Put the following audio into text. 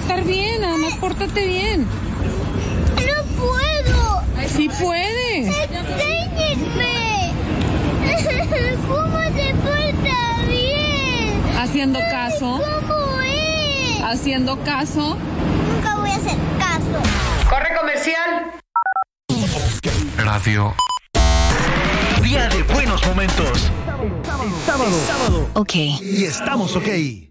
portar bien, nada más pórtate bien. ¡No puedo! ¡Sí puedes! ¡Enséñenme! ¿Cómo se porta bien? ¿Haciendo caso? ¿Cómo es? ¿Haciendo caso? Nunca voy a hacer caso. ¡Corre comercial! Radio. Día de buenos momentos. Sábado. Ok. Y estamos ok.